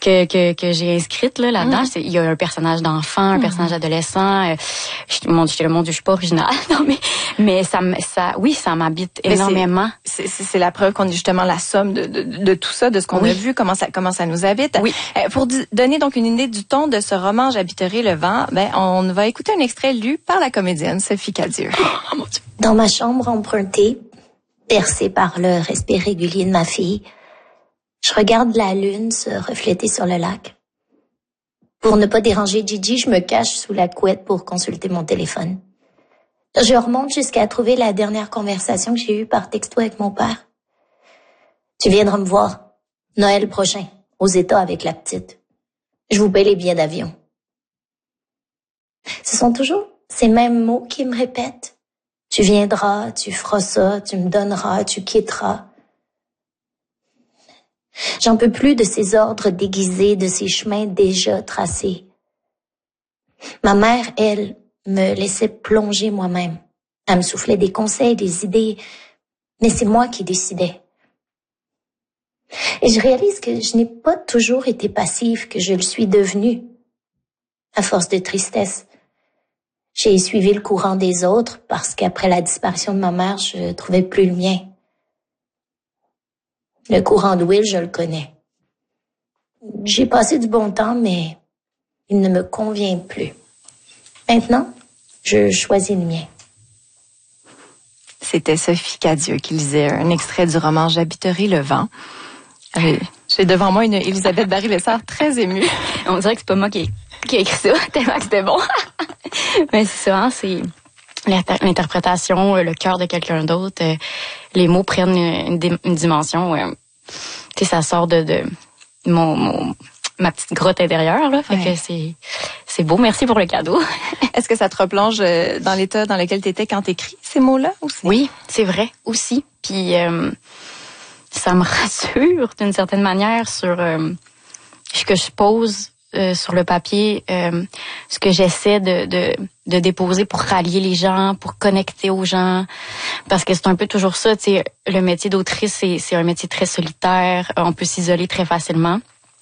que j'ai inscrite là-dedans. Il y a un personnage d'enfant, un personnage adolescent. Mon Dieu, je suis pas originale. Non, mais ça m'habite énormément. C'est la preuve qu'on est justement la somme de tout ça, de ce qu'on a vu, comment ça nous habite. Oui. Pour donner donc une idée du ton de ce roman J'habiterai le vent, on va écouter un extrait lu par la comédienne Sophie Cadieux. Oh mon Dieu. Dans ma chambre empruntée, percée par le respect régulier de ma fille, je regarde la lune se refléter sur le lac. Pour ne pas déranger Gigi, je me cache sous la couette pour consulter mon téléphone. Je remonte jusqu'à trouver la dernière conversation que j'ai eue par texto avec mon père. Tu viendras me voir, Noël prochain, aux États avec la petite. Je vous paie les billets d'avion. Ce sont toujours ces mêmes mots qui me répètent. Tu viendras, tu feras ça, tu me donneras, tu quitteras. J'en peux plus de ces ordres déguisés, de ces chemins déjà tracés. Ma mère, elle, me laissait plonger moi-même. Elle me soufflait des conseils, des idées, mais c'est moi qui décidais. Et je réalise que je n'ai pas toujours été passive, que je le suis devenue. À force de tristesse, j'ai suivi le courant des autres parce qu'après la disparition de ma mère, je trouvais plus le mien. Le courant de Will, je le connais. J'ai passé du bon temps, mais il ne me convient plus. Maintenant, je choisis le mien. C'était Sophie Cadieux qui lisait un extrait du roman J'habiterai le vent. J'ai devant moi une Elisabeth Barry-Lessard très émue. On dirait que c'est pas moi qui ai écrit ça, tellement que c'était bon. Mais c'est ça, c'est l'interprétation, le cœur de quelqu'un d'autre. Les mots prennent une dimension. Ça sort de ma petite grotte intérieure, là. Fait que c'est beau. Merci pour le cadeau. Est-ce que ça te replonge dans l'état dans lequel tu étais quand tu écris ces mots-là aussi? Oui, c'est vrai aussi. Puis ça me rassure d'une certaine manière sur ce que je pose sur le papier, ce que j'essaie de déposer pour rallier les gens, pour connecter aux gens, parce que c'est un peu toujours ça, tu sais, le métier d'autrice, c'est un métier très solitaire, on peut s'isoler très facilement.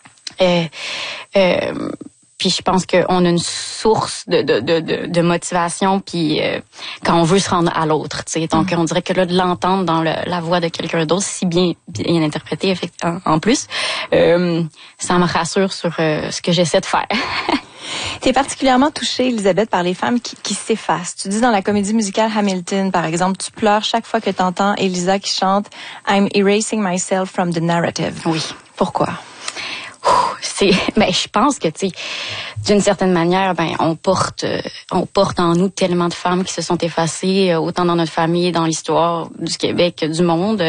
Puis je pense qu'on a une source de motivation, puis quand on veut se rendre à l'autre, tu sais. Donc on dirait que là, de l'entendre dans la voix de quelqu'un d'autre, si bien interprété en plus, ça me rassure sur ce que j'essaie de faire. Tu es particulièrement touchée, Elisabeth, par les femmes qui s'effacent. Tu dis dans la comédie musicale Hamilton, par exemple, tu pleures chaque fois que tu entends Elisa qui chante « I'm erasing myself from the narrative ». Oui. Pourquoi? Je pense que, tu sais, d'une certaine manière, on porte en nous tellement de femmes qui se sont effacées, autant dans notre famille, dans l'histoire du Québec, du monde.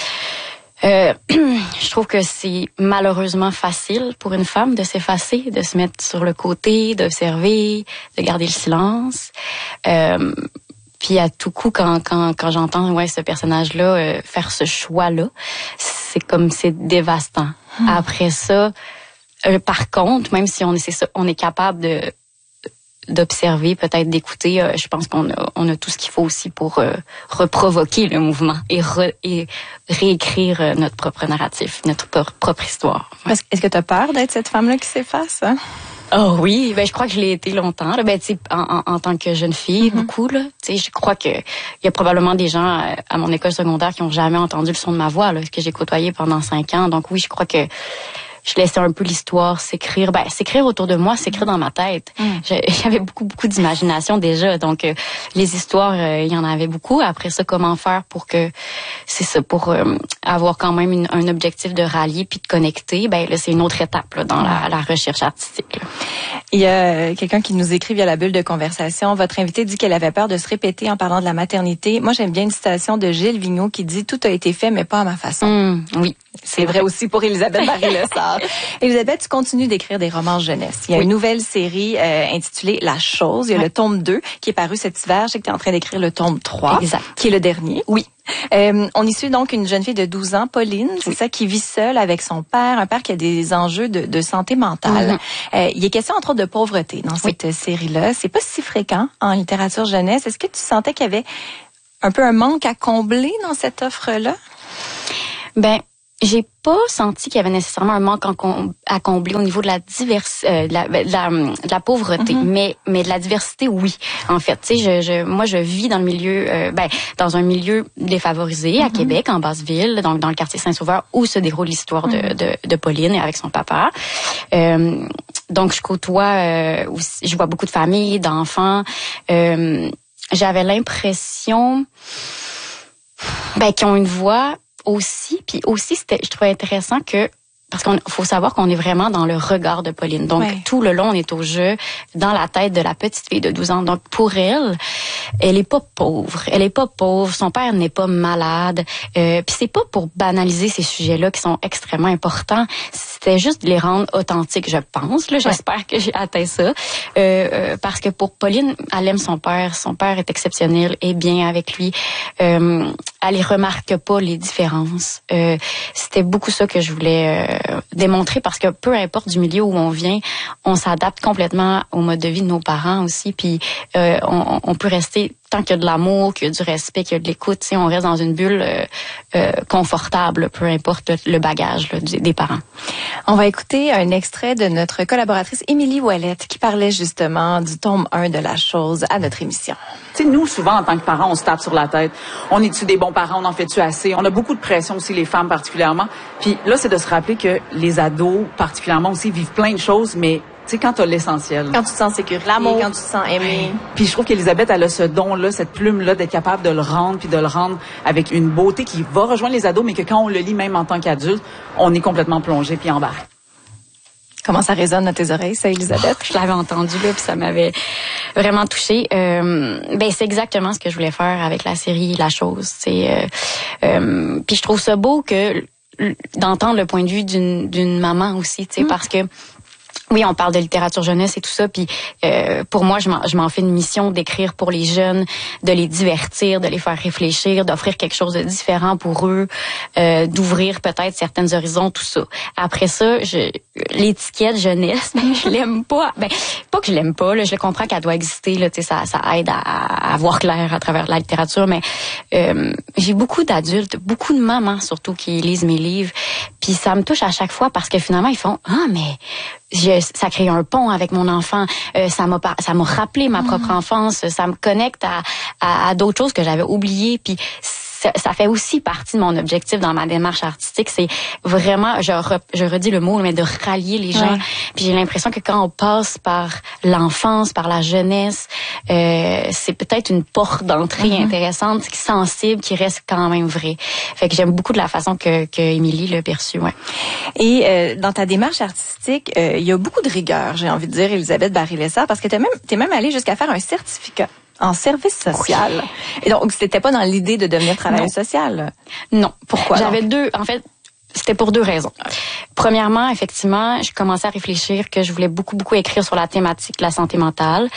Je trouve que c'est malheureusement facile pour une femme de s'effacer, de se mettre sur le côté, d'observer, de garder le silence. Puis à tout coup, quand j'entends ce personnage-là faire ce choix-là, c'est dévastant. Après ça, par contre, même si on est capable d'observer, peut-être d'écouter, je pense qu'on a tout ce qu'il faut aussi pour reprovoquer le mouvement et réécrire notre propre narratif, notre propre histoire. Ouais. Est-ce que tu as peur d'être cette femme-là qui s'efface? Hein? Oh oui, je crois que je l'ai été longtemps. Là. Tu sais, en tant que jeune fille, beaucoup là. Tu sais, je crois que il y a probablement des gens à mon école secondaire qui ont jamais entendu le son de ma voix, là, que j'ai côtoyé pendant 5 ans. Donc oui, je crois que je laissais un peu l'histoire s'écrire. S'écrire autour de moi, s'écrire dans ma tête. J'avais beaucoup d'imagination déjà. Donc, les histoires, il y en avait beaucoup. Après ça, comment faire pour avoir quand même un objectif de rallier puis de connecter. Là, c'est une autre étape là, dans la recherche artistique. Là. Il y a quelqu'un qui nous écrit via la bulle de conversation. Votre invitée dit qu'elle avait peur de se répéter en parlant de la maternité. Moi, j'aime bien une citation de Gilles Vigneault qui dit « Tout a été fait, mais pas à ma façon ». Oui. C'est vrai aussi pour Elisabeth Barry-Lessard. Elisabeth, tu continues d'écrire des romans jeunesse. Il y a une nouvelle série intitulée La Chose. Il y a le tome 2 qui est paru cet hiver. Je sais que tu es en train d'écrire le tome 3, qui est le dernier. Oui. On y suit donc une jeune fille de 12 ans, Pauline, c'est ça, qui vit seule avec son père, un père qui a des enjeux de santé mentale. Il est question entre autres de pauvreté dans cette série-là. C'est pas si fréquent en littérature jeunesse. Est-ce que tu sentais qu'il y avait un peu un manque à combler dans cette offre-là? J'ai pas senti qu'il y avait nécessairement un manque à combler au niveau de la diversité, de la pauvreté, mais de la diversité, oui. En fait, tu sais, moi, je vis dans le milieu, dans un milieu défavorisé à Québec, en Basse-Ville, donc dans le quartier Saint-Sauveur, où se déroule l'histoire de Pauline et avec son papa. Donc, je côtoie, je vois beaucoup de familles, d'enfants. J'avais l'impression, qu'ils ont une voix aussi, puis aussi je trouvais intéressant que parce qu'il faut savoir qu'on est vraiment dans le regard de Pauline. Donc, tout le long, on est au jeu, dans la tête de la petite fille de 12 ans. Donc, pour elle est pas pauvre. Elle est pas pauvre. Son père n'est pas malade. Puis c'est pas pour banaliser ces sujets-là qui sont extrêmement importants. C'était juste de les rendre authentiques, je pense. Là, j'espère que j'ai atteint ça. Parce que pour Pauline, elle aime son père. Son père est exceptionnel et bien avec lui. Elle ne remarque pas les différences. C'était beaucoup ça que je voulais démontrer parce que peu importe du milieu où on vient, on s'adapte complètement au mode de vie de nos parents aussi. Puis on peut rester tant qu'il y a de l'amour, qu'il y a du respect, qu'il y a de l'écoute, on reste dans une bulle confortable, peu importe le bagage là, des parents. On va écouter un extrait de notre collaboratrice Émilie Ouellette qui parlait justement du tome 1 de la chose à notre émission. Tu sais, nous, souvent, en tant que parents, on se tape sur la tête. On est-tu des bons parents? On en fait-tu assez? On a beaucoup de pression aussi, les femmes particulièrement. Puis là, c'est de se rappeler que les ados, particulièrement aussi, vivent plein de choses, mais tu sais, quand t'as l'essentiel. Quand tu te sens sécurité, l'amour, quand tu te sens aimé. Puis je trouve qu'Élisabeth, elle a ce don-là, cette plume-là, d'être capable de le rendre, puis de le rendre avec une beauté qui va rejoindre les ados, mais que quand on le lit, même en tant qu'adulte, on est complètement plongé puis embarqué. Comment ça résonne dans tes oreilles, ça, Élisabeth? Je l'avais entendu, là, puis ça m'avait vraiment touchée. C'est exactement ce que je voulais faire avec la série La Chose. Puis je trouve ça beau que d'entendre le point de vue d'une maman aussi, tu sais, parce que oui, on parle de littérature jeunesse et tout ça, puis pour moi, je m'en fais une mission d'écrire pour les jeunes, de les divertir, de les faire réfléchir, d'offrir quelque chose de différent pour eux, d'ouvrir peut-être certains horizons, tout ça. Après ça, l'étiquette jeunesse, je l'aime pas. Pas que je l'aime pas, là, je le comprends qu'elle doit exister, là, tu sais, ça aide à voir clair à travers la littérature, mais j'ai beaucoup d'adultes, beaucoup de mamans surtout qui lisent mes livres, puis ça me touche à chaque fois parce que finalement ils font ça crée un pont avec mon enfant, ça m'a rappelé ma propre enfance, ça me connecte à d'autres choses que j'avais oubliées, puis ça fait aussi partie de mon objectif dans ma démarche artistique, c'est vraiment, je redis le mot, mais de rallier les gens. Puis j'ai l'impression que quand on passe par l'enfance, par la jeunesse, c'est peut-être une porte d'entrée intéressante, sensible, qui reste quand même vraie. Fait que j'aime beaucoup de la façon que Émilie l'a perçue. Ouais. Et dans ta démarche artistique, il y a beaucoup de rigueur, j'ai envie de dire, Élisabeth Barry-Lessard, parce que t'es même allée jusqu'à faire un certificat en service social. Oui. Et donc, c'était pas dans l'idée de devenir travailleuse sociale? Non. Pourquoi? J'avais c'était pour 2 raisons. Premièrement, effectivement, je commençais à réfléchir que je voulais beaucoup écrire sur la thématique de la santé mentale.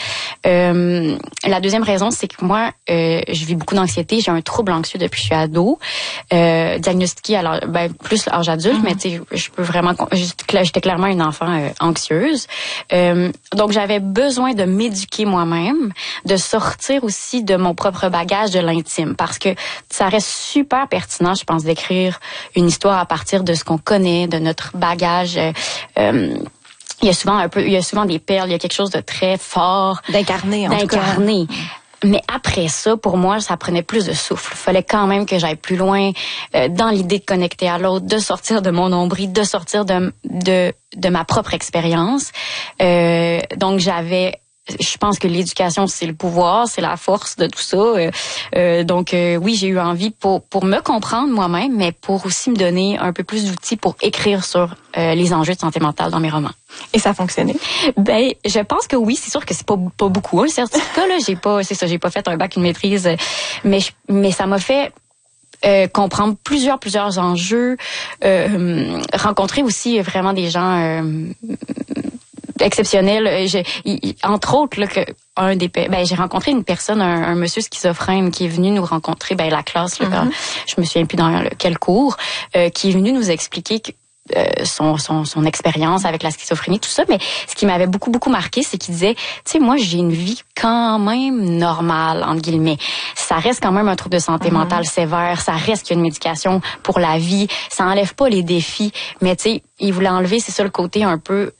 La deuxième raison, c'est que moi, je vis beaucoup d'anxiété. J'ai un trouble anxieux depuis que je suis ado. Diagnostiqué alors plus âge adulte, mais tu sais, je peux vraiment, j'étais clairement une enfant anxieuse. Donc j'avais besoin de m'éduquer moi-même, de sortir aussi de mon propre bagage de l'intime, parce que ça reste super pertinent, je pense, d'écrire une histoire à partir de ce qu'on connaît, de notre bagage. Il y a souvent des perles, il y a quelque chose de très fort. D'incarné, en tout cas. Mais après ça, pour moi, ça prenait plus de souffle. Il fallait quand même que j'aille plus loin dans l'idée de connecter à l'autre, de sortir de mon nombril, de sortir de ma propre expérience. Donc, je pense que l'éducation, c'est le pouvoir, c'est la force de tout ça. Donc, oui, j'ai eu envie pour me comprendre moi-même, mais pour aussi me donner un peu plus d'outils pour écrire sur les enjeux de santé mentale dans mes romans. Et ça a fonctionné? Je pense que oui. C'est sûr que c'est pas beaucoup. Le certificat, là, j'ai pas fait un bac, une maîtrise, mais ça m'a fait comprendre plusieurs enjeux, rencontrer aussi vraiment des gens exceptionnel. Entre autres, là, j'ai rencontré une personne, un monsieur schizophrène qui est venu nous rencontrer, la classe, là, je me souviens plus dans quel cours, qui est venu nous expliquer que son expérience avec la schizophrénie, tout ça. Mais ce qui m'avait beaucoup marqué, c'est qu'il disait, tu sais, moi, j'ai une vie quand même normale, entre guillemets. Ça reste quand même un trouble de santé mentale sévère. Ça reste qu'il y a une médication pour la vie. Ça enlève pas les défis. Mais tu sais, il voulait enlever, c'est ça, le côté un peu